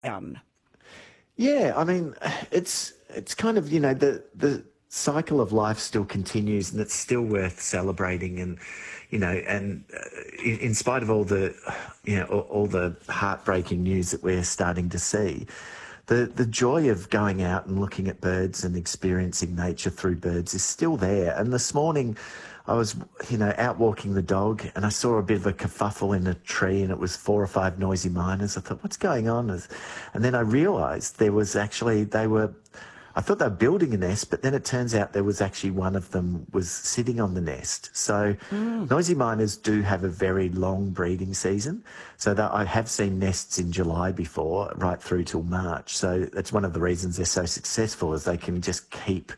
done. Yeah, I mean, it's kind of, the cycle of life still continues, and it's still worth celebrating. And in spite of all the all the heartbreaking news that we're starting to see, the joy of going out and looking at birds and experiencing nature through birds is still there. And this morning I was, out walking the dog, and I saw a bit of a kerfuffle in a tree, and it was 4 or 5 noisy miners. I thought, what's going on? And then I realised there was actually, I thought they were building a nest, but then it turns out there was actually one of them was sitting on the nest. So noisy miners do have a very long breeding season. So that I have seen nests in July before, right through till March. So that's one of the reasons they're so successful, is they can just keep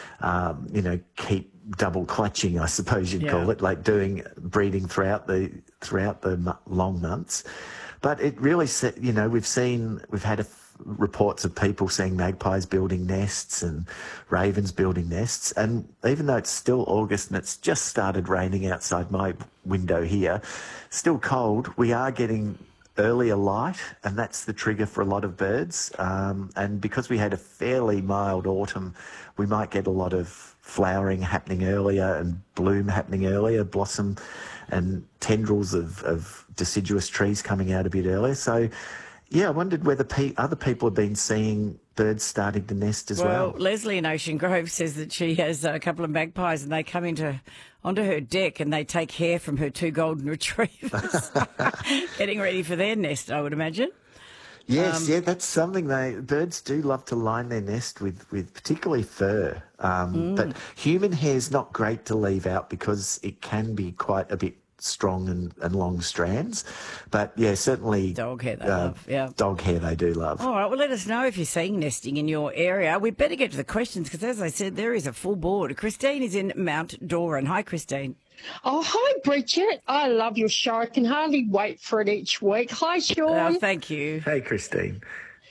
double clutching, I suppose you'd call it, like breeding throughout the long months. But it really, we've had reports of people seeing magpies building nests and ravens building nests. And even though it's still August and it's just started raining outside my window here, still cold, we are getting earlier light, and that's the trigger for a lot of birds. And because we had a fairly mild autumn, we might get a lot of flowering happening earlier and bloom happening earlier, blossom and tendrils of deciduous trees coming out a bit earlier. So, yeah, I wondered whether other people have been seeing birds starting to nest as well. Well, Leslie in Ocean Grove says that she has a couple of magpies, and they come onto her deck and they take hair from her 2 golden retrievers, getting ready for their nest, I would imagine. Yes, that's something birds do love to line their nest with particularly fur. But human hair's not great to leave out because it can be quite a bit strong and long strands. But yeah, certainly dog hair they love. Yeah, dog hair they do love. All right, well, let us know if you're seeing nesting in your area. We better get to the questions because, as I said, there is a full board. Christine is in Mount Doran. Hi, Christine. Oh, hi, Bridget. I love your show. I can hardly wait for it each week. Hi, Sean. Thank you. Hey, Christine.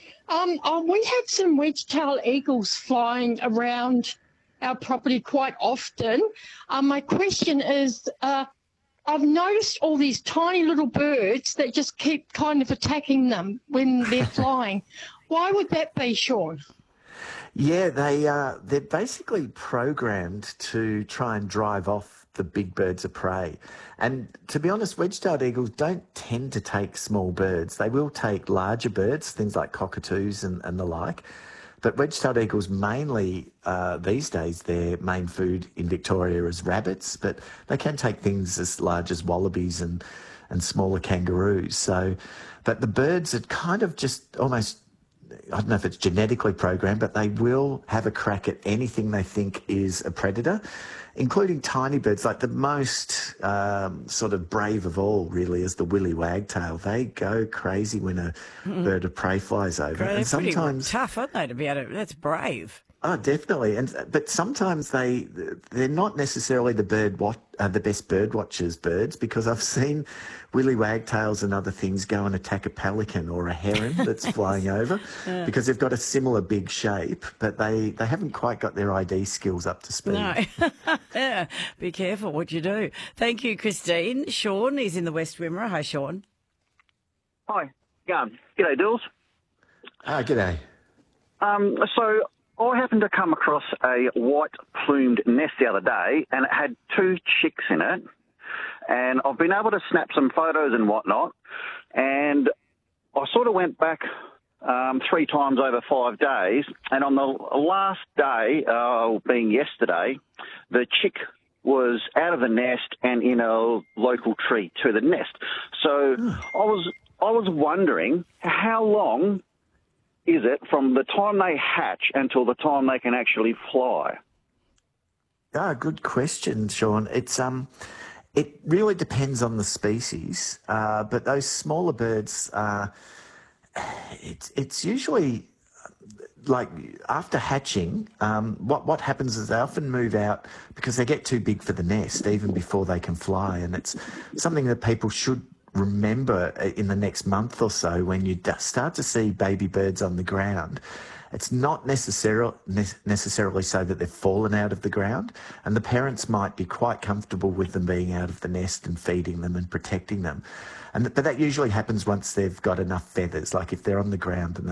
We have some wedge-tailed eagles flying around our property quite often. My question is, I've noticed all these tiny little birds that just keep kind of attacking them when they're flying. Why would that be, Sean? Yeah, they're basically programmed to try and drive off the big birds of prey. And to be honest, wedge-tailed eagles don't tend to take small birds. They will take larger birds, things like cockatoos and the like. But wedge-tailed eagles mainly, these days, their main food in Victoria is rabbits, but they can take things as large as wallabies and smaller kangaroos. So, but the birds are kind of just almost, I don't know if it's genetically programmed, but they will have a crack at anything they think is a predator, including tiny birds. Like the most sort of brave of all, really, is the willy wagtail. They go crazy when a bird of prey flies over. They're and sometimes pretty tough, aren't they, to be able to? That's brave. Oh, definitely. But sometimes they're not necessarily the best bird watchers birds, because I've seen willy wagtails and other things go and attack a pelican or a heron that's flying over because they've got a similar big shape, but they haven't quite got their ID skills up to speed. No. Yeah, be careful what you do. Thank you, Christine. Sean is in the West Wimmera. Hi, Sean. Hi. G'day, Dills. G'day. So I happened to come across a white-plumed nest the other day, and it had 2 chicks in it. And I've been able to snap some photos and whatnot, and I sort of went back 3 times over 5 days, and on the last day, being yesterday, the chick was out of the nest and in a local tree to the nest. So I was wondering, how long is it from the time they hatch until the time they can actually fly? Good question, Sean. It really depends on the species, but those smaller birds, it's usually like after hatching. What happens is they often move out because they get too big for the nest even before they can fly, and it's something that people should remember in the next month or so when you start to see baby birds on the ground. it's not necessarily so that they've fallen out of the ground, and the parents might be quite comfortable with them being out of the nest and feeding them and protecting them. But that usually happens once they've got enough feathers, like if they're on the ground and